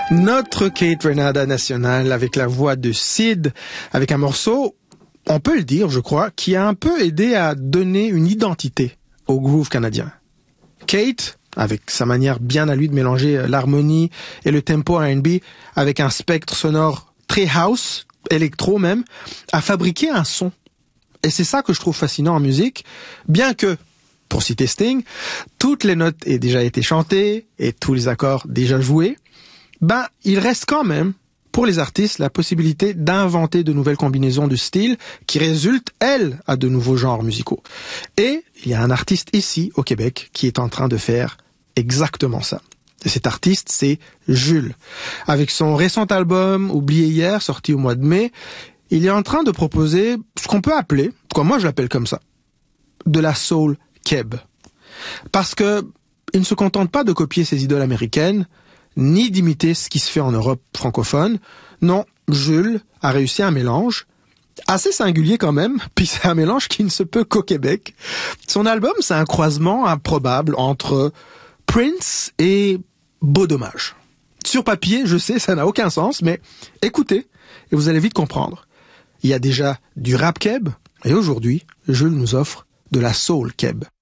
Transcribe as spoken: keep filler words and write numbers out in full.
Notre Kate Renada nationale avec la voix de Sid, avec un morceau, on peut le dire, je crois, qui a un peu aidé à donner une identité au groove canadien. Kate, avec sa manière bien à lui de mélanger l'harmonie et le tempo R and B avec un spectre sonore très house, électro même, a fabriqué un son. Et c'est ça que je trouve fascinant en musique, bien que, pour citer Sting, toutes les notes aient déjà été chantées et tous les accords déjà joués, ben, il reste quand même, pour les artistes, la possibilité d'inventer de nouvelles combinaisons de styles qui résultent, elles, à de nouveaux genres musicaux. Et il y a un artiste ici, au Québec, qui est en train de faire exactement ça. Et cet artiste, c'est Jules. Avec son récent album, Oublié hier, sorti au mois de mai, il est en train de proposer ce qu'on peut appeler, quoi moi je l'appelle comme ça, de la soul keb. Parce que il ne se contente pas de copier ses idoles américaines, ni d'imiter ce qui se fait en Europe francophone. Non, Jules a réussi un mélange, assez singulier quand même, puis c'est un mélange qui ne se peut qu'au Québec. Son album, c'est un croisement improbable entre Prince et Beau Dommage. Sur papier, je sais, ça n'a aucun sens, mais écoutez, et vous allez vite comprendre. Il y a déjà du rap keb, et aujourd'hui, Jules nous offre de la soul keb.